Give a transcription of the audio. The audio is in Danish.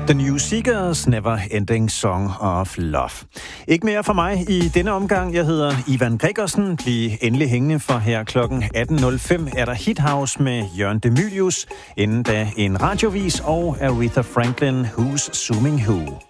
The New Seekers, Never Ending Song of Love. Ikke mere for mig i denne omgang. Jeg hedder Ivan Gregersen. Bliv endelig hængende, for her klokken 18.05 er der Hit House med Jørgen De Mylius. Inden da en radiovis og Aretha Franklin, Who's Zooming Who.